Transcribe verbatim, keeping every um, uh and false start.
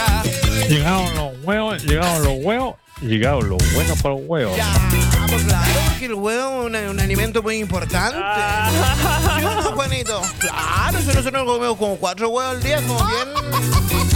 Llegaron los huevos, llegaron los huevos, llegaron los buenos para los huevos. Ya, pues claro, porque el huevo es un, un alimento muy importante. ¿Sí o no, Juanito? Claro, si nosotros comemos como cuatro huevos al día, como bien